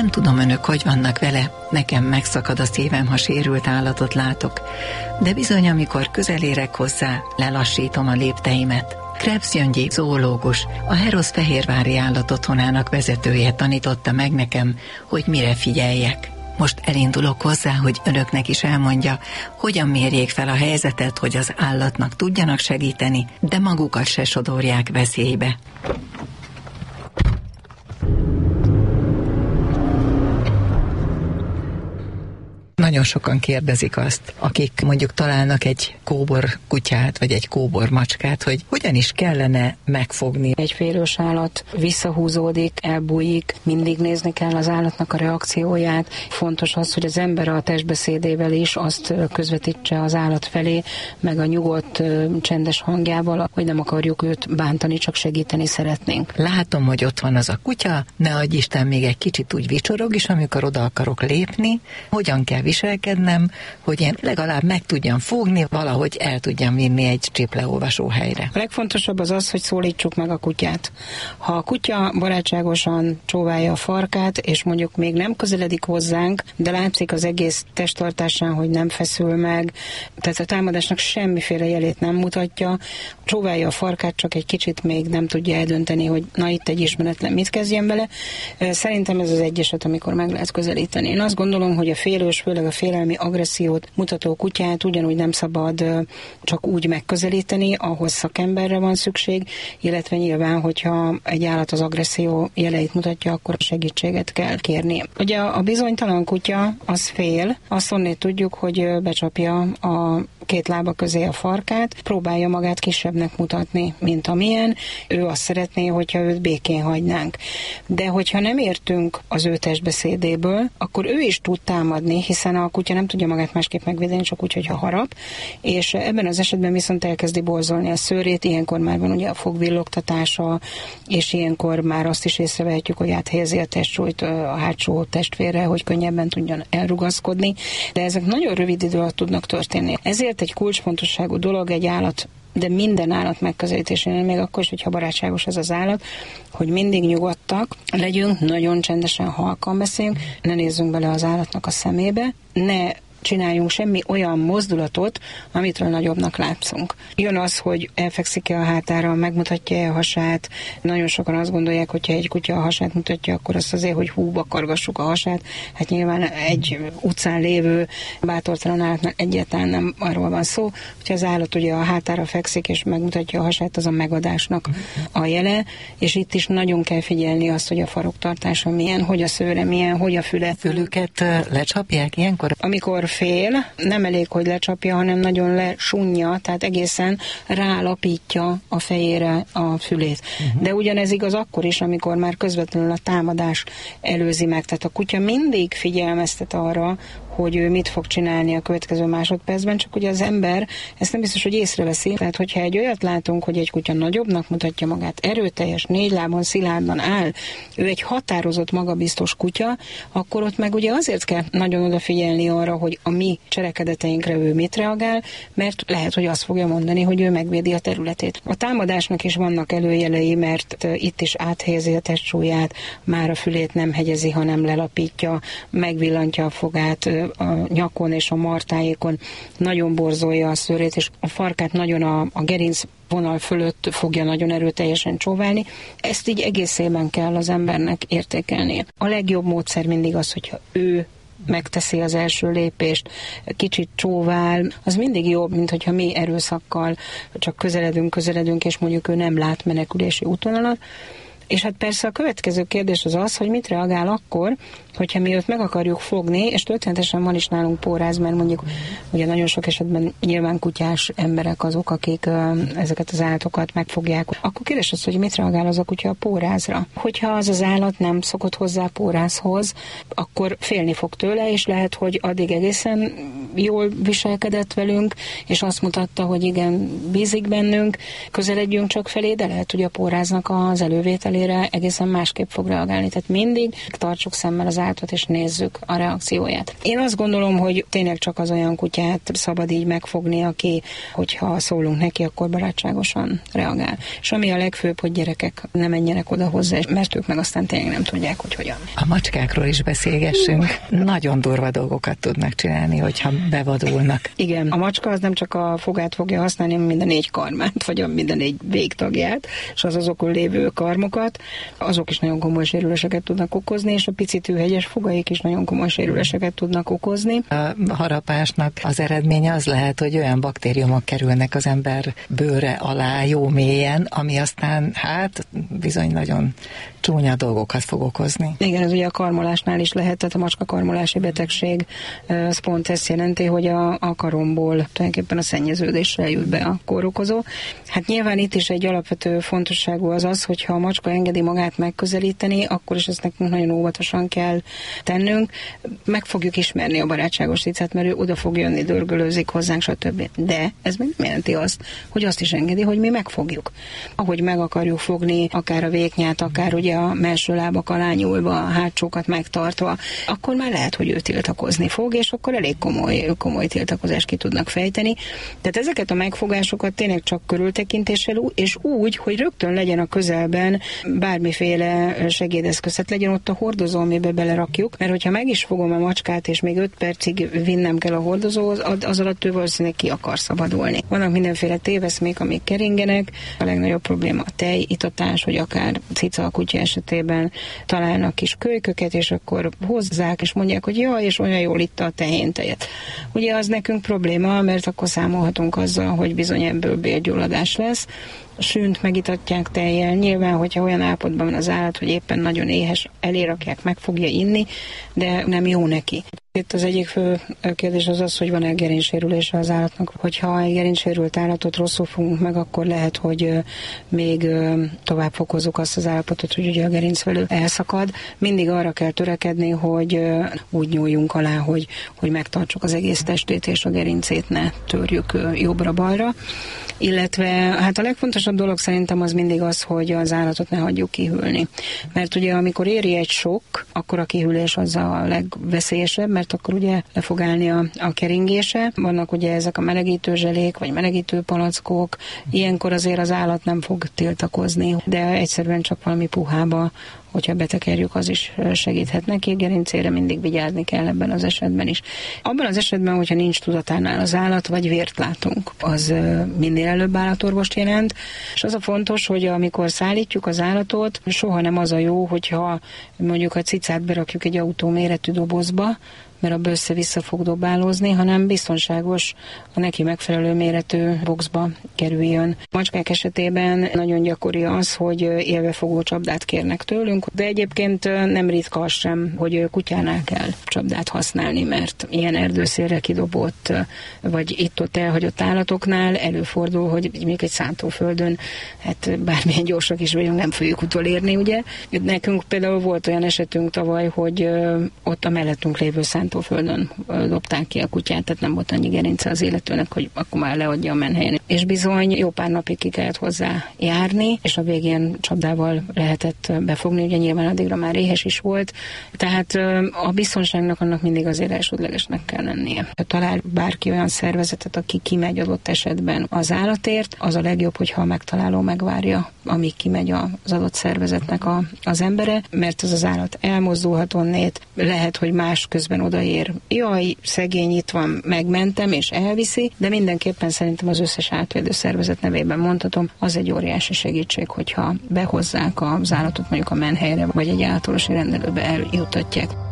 Nem tudom, önök hogy vannak vele, nekem megszakad a szívem, ha sérült állatot látok, de bizony, amikor közel érek hozzá, lelassítom a lépteimet. Krebs Gyöngyi zoológus, a Herosz-Fehérvári Állatotthonának vezetője tanította meg nekem, hogy mire figyeljek. Most elindulok hozzá, hogy önöknek is elmondja, hogyan mérjék fel a helyzetet, hogy az állatnak tudjanak segíteni, de magukat se sodorják veszélybe. Nagyon sokan kérdezik azt, akik mondjuk találnak egy kóbor kutyát, vagy egy kóbor macskát, hogy hogyan is kellene megfogni. Egy félős állat visszahúzódik, elbújik, mindig nézni kell az állatnak a reakcióját. Fontos az, hogy az ember a testbeszédével is azt közvetítse az állat felé, meg a nyugodt, csendes hangjával, hogy nem akarjuk őt bántani, csak segíteni szeretnénk. Látom, hogy ott van az a kutya, ne adj Isten, még egy kicsit úgy vicsorog is, amikor oda akarok lépni. Hogyan kell viselkednem, hogy én legalább meg tudjam fogni, valahogy el tudjam vinni egy csipleolvasó helyre. A legfontosabb az, hogy szólítsuk meg a kutyát. Ha a kutya barátságosan csóválja a farkát, és mondjuk még nem közeledik hozzánk, de látszik az egész testtartásán, hogy nem feszül meg, tehát a támadásnak semmiféle jelét nem mutatja, csóválja a farkát, csak egy kicsit még nem tudja eldönteni, hogy na itt egy ismeretlen, mit kezdjen vele. Szerintem ez az egy eset, amikor meg lehet közelíteni. Én azt gondolom, hogy a félős, főleg a félelmi agressziót mutató kutyát ugyanúgy nem szabad csak úgy megközelíteni, ahhoz szakemberre van szükség, illetve nyilván, hogyha egy állat az agresszió jeleit mutatja, akkor segítséget kell kérni. Ugye a bizonytalan kutya az fél, azt onnét tudjuk, hogy becsapja a két lába közé a farkát, próbálja magát kisebbnek mutatni, mint amilyen. Ő azt szeretné, hogyha őt békén hagynánk. De hogyha nem értünk az ő testbeszédéből, akkor ő is tud támadni, hiszen a kutya nem tudja magát másképp megvédeni, csak úgy, hogyha harap, és ebben az esetben viszont elkezdi borzolni a szőrét, ilyenkor már van ugye a fogvillogtatása, és ilyenkor már azt is észrevehetjük, hogy áthelyezi a testsúlyt a hátsó testvérre, hogy könnyebben tudjon elrugaszkodni, de ezek nagyon rövid idő alatt tudnak történni. Ezért egy kulcsfontosságú dolog egy állat, de minden állat megközelítésénél, még akkor is, hogyha barátságos ez az állat, hogy mindig nyugodtak legyünk, nagyon csendesen, halkan beszéljünk, ne nézzünk bele az állatnak a szemébe, ne csináljunk semmi olyan mozdulatot, amitől nagyobbnak látszunk. Jön az, hogy elfekszik-e a hátára, megmutatja-e a hasát. Nagyon sokan azt gondolják, hogyha egy kutya a hasát mutatja, akkor azt azért, hogy húba kargassuk a hasát. Hát nyilván egy utcán lévő bátortalan állatnál egyáltalán nem arról van szó. Hogyha az állat ugye a hátára fekszik és megmutatja a hasát, az a megadásnak a jele, és itt is nagyon kell figyelni azt, hogy a faroktartása milyen, hogy a szőre milyen, hogy a füle. Fülüket lecsapják ilyenkor? Amikor fél, nem elég, hogy lecsapja, hanem nagyon lesunja, tehát egészen rálapítja a fejére a fülét. De ugyanez igaz akkor is, amikor már közvetlenül a támadás előzi meg. Tehát a kutya mindig figyelmeztet arra, hogy ő mit fog csinálni a következő másodpercben, csak ugye az ember ezt nem biztos, hogy észreveszi. Tehát, hogyha egy olyat látunk, hogy egy kutya nagyobbnak mutatja magát, erőteljes, 4 lábon szilárdan áll, ő egy határozott, magabiztos kutya, akkor ott meg ugye azért kell nagyon odafigyelni arra, hogy a mi cselekedeteinkre ő mit reagál, mert lehet, hogy azt fogja mondani, hogy ő megvédi a területét. A támadásnak is vannak előjelei, mert itt is áthelyezi a testsúlyát, már a fülét nem hegyezi, hanem lelapítja, megvillantja a fogát a nyakon és a martáékon, nagyon borzolja a szőrét, és a farkát nagyon a gerinc vonal fölött fogja nagyon erőteljesen csóválni. Ezt így egészében kell az embernek értékelnie. A legjobb módszer mindig az, hogyha ő megteszi az első lépést, kicsit csóvál, az mindig jobb, mint hogyha mi erőszakkal csak közeledünk, és mondjuk ő nem lát menekülési útvonalat. És hát persze a következő kérdés az, hogy mit reagál akkor, hogyha mi őt meg akarjuk fogni, és történetesen van is nálunk póráz, mert mondjuk ugye nagyon sok esetben nyilván kutyás emberek azok, akik ezeket az állatokat megfogják. Akkor kérdés az, hogy mit reagál az a kutya a pórázra. Hogyha az az állat nem szokott hozzá pórázhoz, akkor félni fog tőle, és lehet, hogy addig egészen jól viselkedett velünk, és azt mutatta, hogy igen, bízik bennünk, közeledjünk csak felé, de lehet, hogy a póráznak az elővétele észrevételére egészen másképp fog reagálni. Tehát mindig tartsuk szemmel az állatot, és nézzük a reakcióját. Én azt gondolom, hogy tényleg csak az olyan kutyát szabad így megfogni, aki, hogyha szólunk neki, akkor barátságosan reagál. És ami a legfőbb, hogy gyerekek ne menjenek oda hozzá, mert ők meg aztán tényleg nem tudják, hogy hogyan. A macskákról is beszélgessünk. Nagyon durva dolgokat tudnak csinálni, hogyha bevadulnak. Igen, a macska az nem csak a fogát fogja használni, hanem minden 4 karmát, vagy a minden 4 végtagját, és az azokon lévő karmokat, azok is nagyon komoly sérüléseket tudnak okozni, és a pici tűhegyes fogaik is nagyon komoly sérüléseket tudnak okozni. A harapásnak az eredménye az lehet, hogy olyan baktériumok kerülnek az ember bőre alá jó mélyen, ami aztán bizony nagyon csúnya dolgokat fog okozni. Igen, ez ugye a karmolásnál is lehet, tehát a macska karmolási betegség az pont ezt jelenti, hogy a karomból tulajdonképpen a szennyeződésre jut be a kórokozó. Hát nyilván itt is egy alapvető fontosságú az, hogyha a macska engedi magát megközelíteni, akkor is ezt nekünk nagyon óvatosan kell tennünk. Meg fogjuk ismerni a barátságos cicát, mert ő oda fog jönni, dörgölőzik hozzánk, stb. De ez még nem jelenti azt, hogy azt is engedi, hogy mi megfogjuk. Ahogy meg akarjuk fogni, akár a véknyát, akár ugye a mellső lábak alá nyúlva, a hátsókat megtartva, akkor már lehet, hogy ő tiltakozni fog, és akkor elég komoly tiltakozást ki tudnak fejteni. Tehát ezeket a megfogásokat tényleg csak körültekintéssel, és úgy, hogy rögtön legyen a közelben bármiféle segédeszköz, hát legyen ott a hordozó, amiben belerakjuk, mert hogyha meg is fogom a macskát, és még 5 percig vinnem kell a hordozóhoz, az alatt ő valószínűleg ki akar szabadulni. Vannak mindenféle téveszmék, amik keringenek. A legnagyobb probléma a tejitatás, hogy akár cica, a kutya esetében találnak kis kölyköket, és akkor hozzák, és mondják, hogy jaj, és olyan jól itta a tehéntejet. Ugye az nekünk probléma, mert akkor számolhatunk azzal, hogy bizony ebből bélgyulladás lesz. A sűnt megitatják tejjel. Nyilván, hogyha olyan állapotban van az állat, hogy éppen nagyon éhes, elérakják, meg fogja inni, de nem jó neki. Itt az egyik fő kérdés az, hogy van-e gerincsérülése az állatnak. Hogyha egy gerincsérült állatot rosszul fogunk meg, akkor lehet, hogy még tovább fokozzuk azt az állapotot, hogy ugye a gerincvelő elszakad. Mindig arra kell törekedni, hogy úgy nyúljunk alá, hogy megtartsuk az egész testét, és a gerincét ne törjük jobbra-balra. Illetve hát a legfontosabb dolog szerintem az mindig az, hogy az állatot ne hagyjuk kihűlni. Mert ugye amikor éri egy sok, akkor a kihűlés az a legveszélyesebb, mert akkor ugye le fog állni a keringése. Vannak ugye ezek a melegítő zselék, vagy melegítő palackok. Ilyenkor azért az állat nem fog tiltakozni, de egyszerűen csak valami puhába, hogyha betekerjük, az is segíthet neki. Gerincére mindig vigyázni kell ebben az esetben is. Abban az esetben, hogyha nincs tudatánál az állat, vagy vért látunk, az minél előbb állatorvost jelent. És az a fontos, hogy amikor szállítjuk az állatot, soha nem az a jó, hogyha mondjuk a cicát berakjuk egy autó méretű dobozba, mert abban össze-vissza fog dobálózni, hanem biztonságos, a neki megfelelő méretű boxba kerüljön. A macskák esetében nagyon gyakori az, hogy élvefogó csapdát kérnek tőlünk, de egyébként nem ritka az sem, hogy kutyánál kell csapdát használni, mert ilyen erdőszélre kidobott, vagy itt-ott elhagyott állatoknál előfordul, hogy még egy szántóföldön, hát bármilyen gyorsak is vagyunk, nem fogjuk utolérni, ugye. Nekünk például volt olyan esetünk tavaly, hogy ott a mellettünk lévő szántóföldön dobták ki a kutyát, tehát nem volt annyi gerince az illetőnek, hogy akkor már leadja a menhelyen. És bizony jó pár napig ki kellett hozzá járni, és a végén csapdával lehetett befogni, ugye nyilván addigra már éhes is volt, tehát a biztonságnak annak mindig azért elsődlegesnek kell lennie. Ha talál bárki olyan szervezetet, aki kimegy adott esetben az állatért, az a legjobb, hogyha a megtaláló megvárja, amíg kimegy az adott szervezetnek az embere, mert az állat elmozdulhat onnét, lehet, hogy más közben odaér. Jaj, szegény, itt van, megmentem, és elviszi, de mindenképpen szerintem az összes állatvédő szervezet nevében mondhatom, az egy óriási segítség, hogyha behozzák az állatot mondjuk a menhelyre, vagy egy állatorvosi rendelőbe eljutatják.